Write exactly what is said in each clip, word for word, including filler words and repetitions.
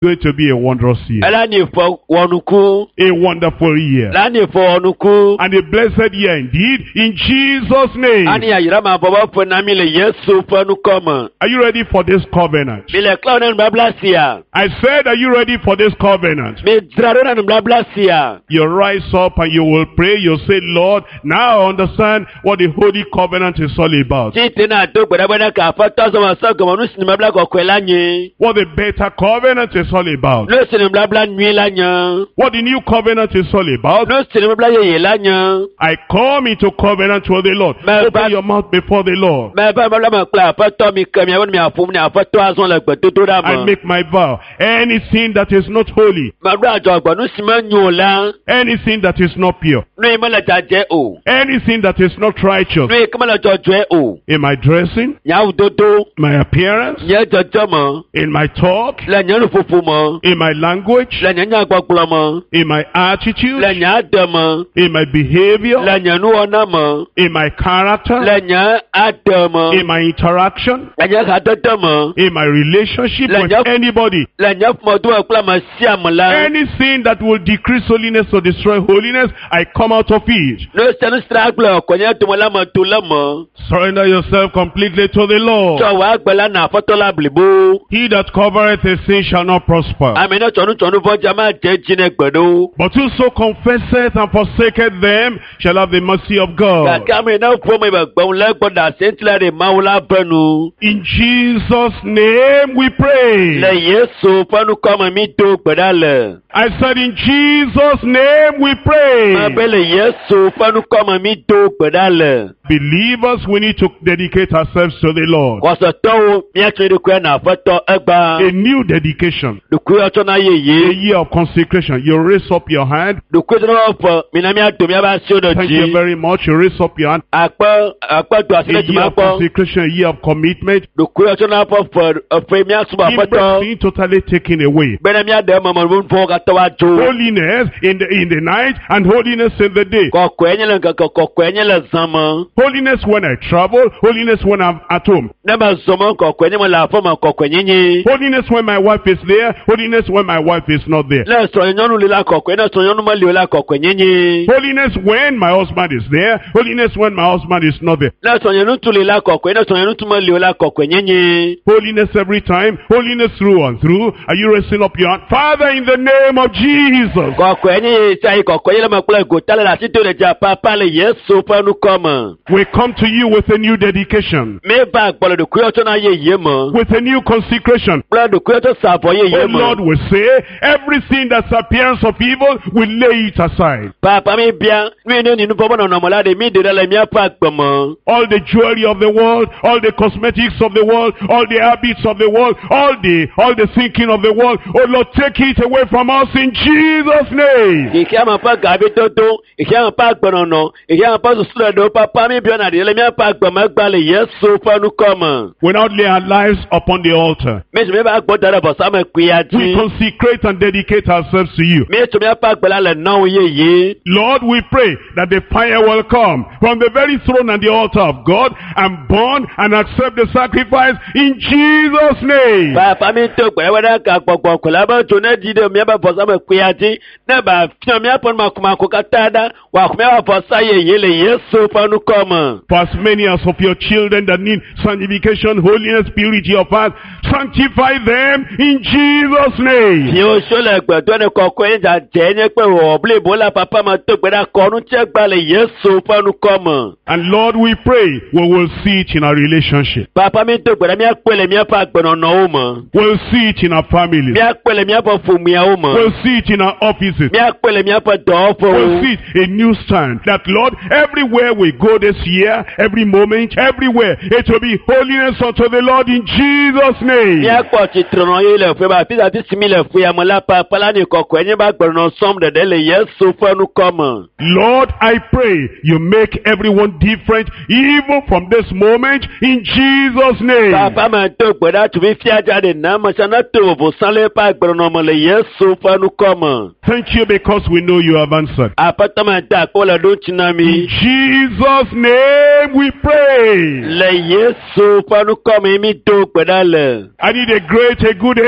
Going to be a wondrous year. Elani fo wonuku. A wonderful year. Lani fo wonuku. And a blessed year indeed, in Jesus' name. Ani ayira ma baba fo na mi le Yesu fo nu koma. Are you ready for this covenant? Mi le clown en blablasia. I said, are you ready for this covenant? Mi draro en blablasia. You rise up and you will pray. You say, Lord, now I understand what the Holy Covenant is all about. Chitina to gbadabana ka fa to so so go nu sin blabla ko kwelanye. What the better covenant is all about. Lo sin blabla nwi lanya. What the new covenant is all about. Lo sin blabla ye lanya. I come into covenant with the Lord. Me Open ba- your mouth before the Lord. Me ba blabla ma kla fa to mi kam ya won mi afum ni afa to azon le gbe to to da I mo. make my vow. Anything that is not holy, Ma do ajo gbo nu sin ma nyu la. anything that is not pure, Nu ma la jaje o. anything that is not righteous, Nu kama la jojo o. in my dressing, Nya udodo. my appearance, Nya jojo mo. in my talk, La nya nu fufu mo. in my language, La nya nya gbogbo mo. in my attitude, La nya adamo. in my behavior, La nya nu ona mo. in my character, La nya adamo. in my interaction, La nya ka dodo mo. in my relationship La with nya- anybody. La nya mo do akla ma sia mo la. Anything that will decrease holiness or destroy holiness, I come out of it. No sanu straggle ko nya to mo la mo to la mo. Surrender yourself completely to the Lord. So wa gbala na foto la blibo. He that covereth a sin shall not prosper. Ami na tonu tonu bo jama je jine gbedo. But whoso confesseth and forsaketh them shall have the mercy of Ka God. ka mi na fo mo ba gbon la gboda sentla de maula banu. In Jesus' name we pray. Le Yesu panu kama mi do gbedale. I said in Jesus' name we Ma pray. bele Yesu panu kama mi do gbedale. Believers, we need to dedicate ourselves to the Lord. Ko so to mi a tun de ko na foto egba. A new dedication. Du ku oto na ye A ye. year of consecration. You raise up your hand. Du ku no fo mi na mi a do mi ba si odo Thank you ji. very much. You raise up your hand. Apa apa do A asile ti year ma of po. consecration, a year of commitment. Du ku oto na fo fo fo mi a suba In foto. being totally taken away. Bena mi a de mo mo fo ka to wa jo. Holiness in the in the night and holiness in the day. Ko ko enye le ko ko ko enye le zama. Holiness when I travel, holiness when I'm at home. Na ba zomo ko ko enye mo la fo mo ko ko enye. Holiness when my wife is there, holiness when my wife is not there. Le so nyonu le la ko ko na so nyonu mo le la ko ko enye. Holiness when my husband is there, holiness when my husband is not there. Le so nyonu tu le la ko ko na so nyonu tu mo le la ko ko enye. Holiness every time, holiness through and through. Are you raising up your hand? Father, in the name of Jesus, Ko ko enye sai ko ko enye ma kula go tale la ti to le ja papa le Yesu panu koma. we come to you with a new dedication, Me ba gbolo de ku oto na ye ye mo. with a new consecration. Gbolo de ku oto sabo ye Oh ye mo. Lord, we say, everything that's appearance of evil, we lay it aside. Papa mi bia mi ne ni nu bobo na na mo la de mi de la mi apa gbomo. All the jewelry of the world, all the cosmetics of the world, all the habits of the world, all the all the thinking of the world. Oh Lord, take it away from us in Jesus' name. Ike ama pa gabi toto, ike ama pa gbonono, ike ama pa susule do papa mi bia na de le mi apa gbomo gba le Yesu panu koma. We now lay our lives upon the altar. Me se me ba gbo dara bo sa me We kuyati. consecrate and dedicate ourselves to you. Me se me apa gbola le na ye ye. Lord, we pray that the fire will come from the very throne and the altar of God and burn and accept the sacrifice in Jesus' name. Papa mi to gbe wada ka gbogbo ko la ba to na di de me ba bo sa me kuyati. Na ba fi me apa ma kuma ko katada wa kuma wa bo sa ye ye le Yesu panu koma. For as many as of your children that need sanctification, holiness, purity of heart, sanctify them in Jesus' name. Tí ó ṣọlẹ̀ gbẹ̀dọ́ ni kọ̀ọ̀kan yẹn jà jẹ́ ní pé ọ̀bùlé ìbólà papa máa tó gbẹ̀dá kọ́nu tí ẹ gbalẹ̀ Yéṣu fẹ́nu kọ́ mọ̀. And Lord, we pray we will see it in our relationship. Papa mi tó gbẹ̀dá mi á pèlè mi á fa gbẹ̀nà ọ̀nà ó mọ̀. We'll see it in our families. Mi á pèlè mi á fa fòmìyà ó mọ̀. We'll see it in our offices. Mi á pèlè mi á fa dọ̀ọ́ fò. We'll see it, a new stand. That Lord, everywhere we go this year, every moment, everywhere, it will be holiness unto the Lord in Jesus' Mi á name. pọ̀ ti tìrọ̀nà yé lẹ̀ fún bá písà tí sinmi lẹ̀ fún yàmọ̀ lápá pálá ní kọ̀ọ̀kan ẹni bá gbẹ̀nà sọ́m dẹ̀dẹ̀ lè Yéṣu fẹ́nu kọ́ mọ̀. Lord, I pray you make everyone different even from this moment in Jesus' name. Papa máa tó gbẹ̀dá tó fi fíà jáde náà mọ̀ṣánná tó òfò sánlé pa gbẹ̀nà ọmọ lè Yéṣu fẹ́nu kọ́ mọ̀. Thank you because we know you have answered. Àpẹtọ́ máa dá àpọ́lẹ̀ ló ń tiná mi. In Jesus' name we pray. Le Yesu fẹ́nu kọ́ mi mi tó gbẹ̀dá lẹ̀. I need a great, a good amen.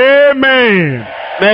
Amen.